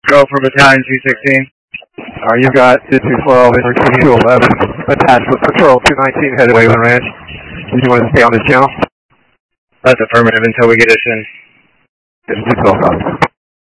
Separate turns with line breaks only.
Go for battalion 216.
You've got 212 infantry 211 attached with patrol 219 headed Wayland Ranch. Did you want to stay on this channel?
That's affirmative until we get us in.
212.